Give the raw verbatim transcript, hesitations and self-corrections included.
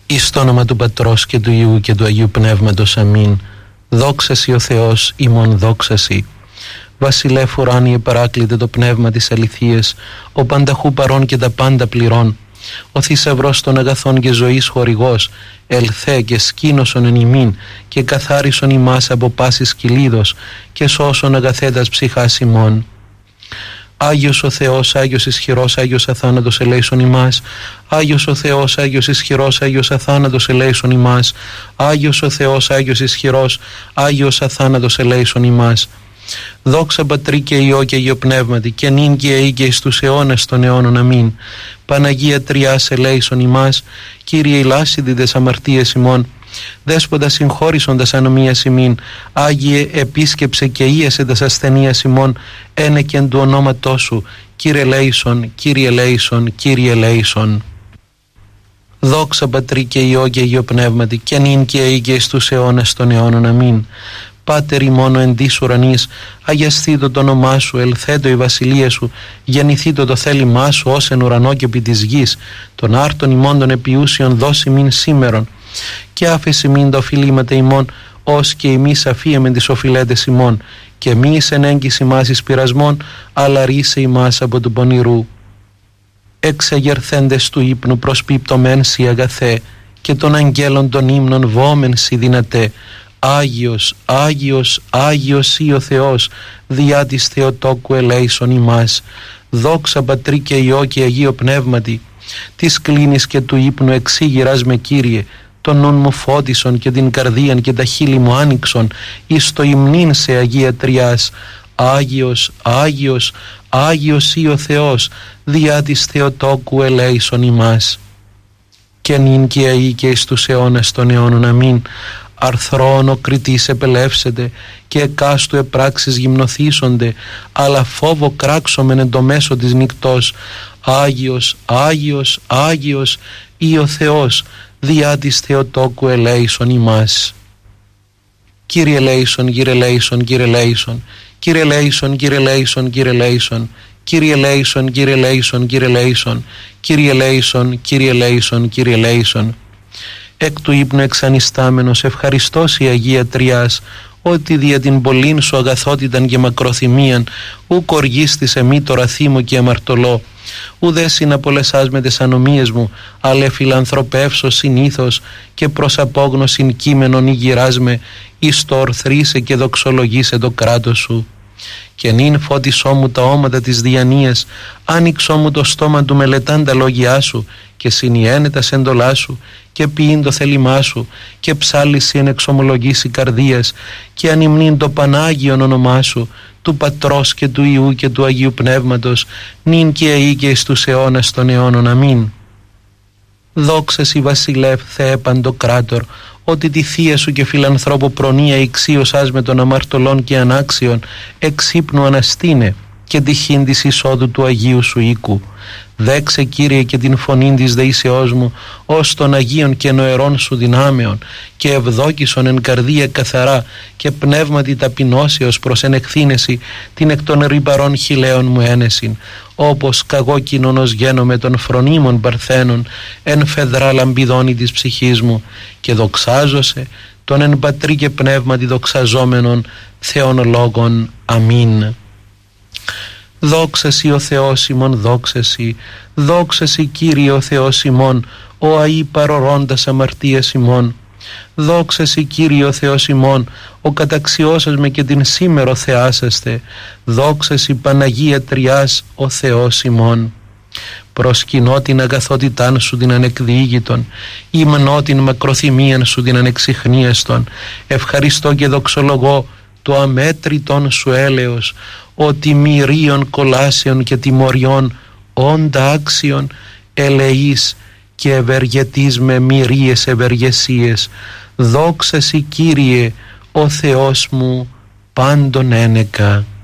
Εις το όνομα του Πατρός και του Υιού και του Αγίου Πνεύματος. Αμήν. Δόξα σοι ο Θεός, ημών δόξα σοι. Βασιλεύ ουράνιε παράκλητε το πνεύμα της αληθείας, ο πανταχού παρών και τα πάντα πληρών. Ο θησαυρός των αγαθών και ζωής χορηγός, ελθέ και σκήνωσον εν ημίν και καθάρισον ημάς από πάσης κυλίδος και σώσον αγαθέτας ψυχάς ημών. Άγιος ο Θεός, Άγιος ισχυρός, Άγιος αθάνατος ελέησον ημάς. Άγιος ο Θεός, Άγιος ισχυρός, Άγιος αθάνατος ελέησον ημάς. Άγιος ο Θεός, Άγιος ισχυρός, Άγιος αθάνατος ελέησον ημάς. Δόξα Πατρί και Υιό και Αγίο Πνεύματι, και νυν και αεί και εις τους αιώνας των αιώνων. Αμήν. Παναγία Τριάς ελέησον ημάς. Κύριε ηλάσιδη τες αμαρτίες ημών, Δέσποτα συγχώρησοντας ανομίας ημίν, Άγιε επίσκεψε και ίεσε τας ασθενείας ημών, ένεκεν του ονόματός σου, Κύριε ελέησον, Κύριε ελέησον, Κύριε ελέησον. Δόξα Πατρί και Υιό και Αγίο Πνεύματι, και νυν και αεί και εις τους αιώνας των αιώνων. Αμήν. Πάτερ ημών εν της ουρανής, αγιασθήτω το όνομά σου, ελθέτω η βασιλεία σου, γεννηθήτω το θέλημά σου ως εν ουρανό και επί της γης, των άρτων ημών των επιούσιων δώσει μην σήμερον, και άφεση μην τα οφειλήματα ημών, ως και εμείς αφίεμεν τις οφειλέτες ημών, και μη εις εν έγκυση μας εις πειρασμών, αλλά ρίσε ημάς από του πονηρού. Εξεγερθέντες του ύπνου προσπίπτωμεν σοι αγαθέ, και των αγγέλων των ύμνων βόμεν σοι δυνατέ. Άγιος, Άγιος, Άγιος ή ο Θεός, διά της Θεοτόκου ελέησον ημάς. Δόξα Πατρί και Υιό και Αγίο Πνεύματι, της κλίνης και του ύπνου εξήγηρας με Κύριε, τον νουν μου φώτισον και την καρδίαν και τα χείλη μου άνοιξον, εις το υμνήν σε Αγία Τριάς. Άγιος, Άγιος, Άγιος ή ο Θεός, διά της Θεοτόκου ελέησον ημάς. Και νυν και αεί και εις τους αιώνας των αιώνων. Αμήν. Αρθρόν ο κριτής επελεύσεται, και εκάστου επράξεις γυμνοθήσονται, αλλά φόβο κράξομεν εν το μέσο της νυκτός. Άγιος, Άγιος, Άγιος ή ο Θεός, διά της Θεοτόκου ελέησον ημάς. Κύριε ελέησον, Κύριε ελέησον, Κύριε ελέησον, Κύριε ελέησον, Κύριε ελέησον, Κύριε ελέησον, Κύριε ελέησον, Κύριε ελέησον, Κύριε ελέησον, Κύριε ελέησον, Κύριε ελέησον, Κύριε ελέησον. Εκ του ύπνου εξανιστάμενος ευχαριστώς η Αγία Τριάς, ότι δια την πολλήν σου αγαθότηταν και μακροθυμίαν ουκ οργίστησε μη το ραθήμο και αμαρτωλό, ουδέ συναπολεσάς με τες ανομίες μου, αλλά φιλανθρωπεύσω συνήθως και προς απόγνωσιν κείμενον ηγυράς με, εις το ορθρίσε και δοξολογήσε το κράτος σου. Και νυν φώτισό μου τα όματα της διανοίας, άνοιξό μου το στόμα του μελετάν τα λόγια σου, και συνιένε τα σέντολά σου, και ποιήν το θέλημά σου, και ψάλιση εν εξομολογήσει καρδίας, και ανυμνήν το Πανάγιον όνομά σου, του Πατρός και του Υιού και του Αγίου Πνεύματος, νυν και αεί και εις τους αιώνας των αιώνων. Αμήν. Δόξα σοι Βασιλεύ Θεέ Παντοκράτορ, ότι τη θεία σου και φιλανθρώπο προνοία ηξίωσας με των αμαρτωλών και ανάξιων, εξ ύπνου αναστήνε, και τυχήν της εισόδου του Αγίου σου οίκου. Δέξε Κύριε και την φωνήν της δεήσεώς μου, ως των Αγίων και νοερών σου δυνάμεων, και ευδόκησον εν καρδία καθαρά και πνεύματι ταπεινώσεως προς ενεκθήνεση την εκ των ρηπαρών χιλέων μου ένεσιν, όπως καγόκινον ως γένομαι των φρονίμων παρθένων εν φεδρά λαμπιδόνη της ψυχής μου, και δοξάζωσε τον εν πατρί και πνεύματι δοξαζόμενον Θεόν λόγων. Αμήν. Δόξα σοι ο Θεός ημών, δόξα σοι, δόξα σοι Κύριε ο Θεός ημών, ο αεί παρορώντας αμαρτίας ημών. Δόξα σοι Κύριε ο Θεός ημών, ο καταξιώσας με και την σήμερο θεάσαστε. Δόξα σοι Παναγία Τριάς ο Θεός ημών. Προσκυνώ την αγαθότητάν σου την ανεκδιήγητον, υμνώ την μακροθυμίαν σου την ανεξιχνίαστον, ευχαριστώ και δοξολογώ το αμέτρητον σου έλεος, ότι μυρίων κολάσεων και τιμωριών όντα άξιον ελεείς και ευεργετείς με μυρίες ευεργεσίες. Δόξα σοι Κύριε ο Θεός μου πάντων ένεκα.